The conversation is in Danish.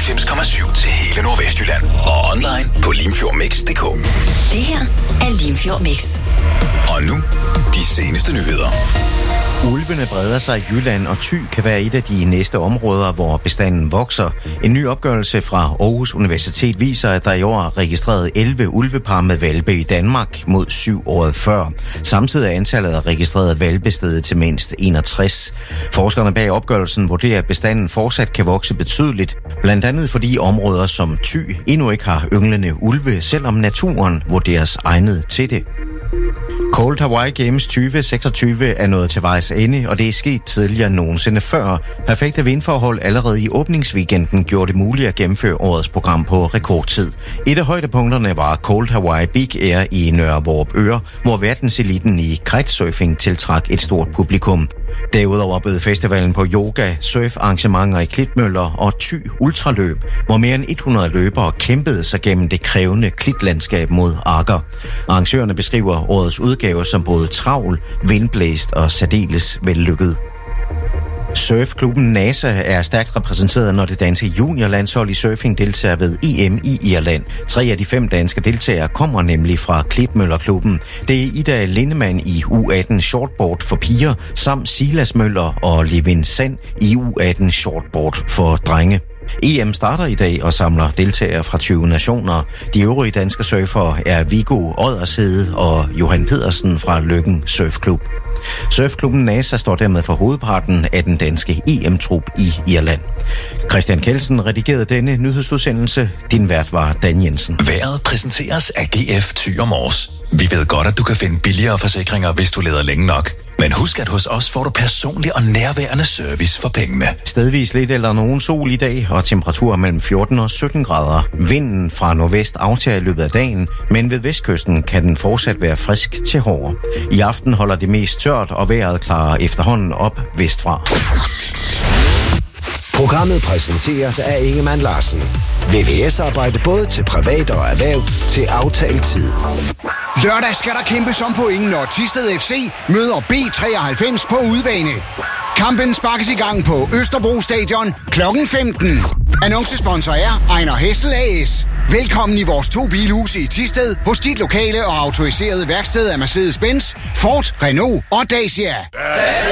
92,7 til hele Nordvestjylland. Og online på limfjordmix.dk. Det her er Limfjord Mix. Og nu, de seneste nyheder. Ulvene breder sig i Jylland, og Thy kan være et af de næste områder, hvor bestanden vokser. En ny opgørelse fra Aarhus Universitet viser, at der i år er registreret 11 ulvepar med hvalpe i Danmark mod 7 året før. Samtidig er antallet af registrerede hvalpe steget til mindst 61. Forskerne bag opgørelsen vurderer, at bestanden fortsat kan vokse betydeligt, blandt andet fordi områder som Thy endnu ikke har ynglende ulve, selvom naturen vurderes egnet til det. Cold Hawaii Games 2026 er nået til vejs ende, og det er sket tidligere end nogensinde før. Perfekte vindforhold allerede i åbningsweekenden gjorde det muligt at gennemføre årets program på rekordtid. Et af højdepunkterne var Cold Hawaii Big Air i Nørre Vorupør, hvor verdenseliten i kitesurfing tiltrak et stort publikum. Derudover bød festivalen på yoga, surfarrangementer i klitmøller og Thy ultraløb, hvor mere end 100 løbere kæmpede sig gennem det krævende klitlandskab mod Agger. Arrangørerne beskriver årets udgave som både travl, vindblæst og særdeles vellykket. Surfklubben NASA er stærkt repræsenteret, når det danske juniorlandshold i surfing deltager ved EM i Irland. 3 af de 5 danske deltagere kommer nemlig fra Klitmøllerklubben. Det er Ida Lindemann i U18 shortboard for piger, samt Silas Møller og Levin Sand i U18 shortboard for drenge. EM starter i dag og samler deltagere fra 20 nationer. De øvrige danske surfere er Viggo Oddershede og Johan Pedersen fra Løkken Surfklub. Surfklubben NASA står dermed for hovedparten af den danske EM-trup i Irland. Christian Kelsen redigerede denne nyhedsudsendelse. Din vært var Dan Jensen. Vejret præsenteres af GF Thy og Mors. Vi ved godt, at du kan finde billigere forsikringer, hvis du leder længe nok. Men husk, at hos os får du personlig og nærværende service for pengene. Stedvis lidt eller nogen sol i dag, og temperaturer mellem 14 og 17 grader. Vinden fra nordvest aftager i løbet af dagen, men ved vestkysten kan den fortsat være frisk til hård. I aften holder det mest tørt, og vejret klarer efterhånden op vestfra. Programmet præsenteres af Ingemann Larsen. VVS-arbejde både til privat og erhverv til aftalt tid. Lørdag skal der kæmpes om point, når Thisted FC møder B93 på udebane. Kampen sparkes i gang på Østerbro Stadion kl. 15. Annoncesponsor er Ejner Hessel AS. Velkommen i vores 2 bilhuse i Thisted hos dit lokale og autoriserede værksted af Mercedes-Benz, Ford, Renault og Dacia.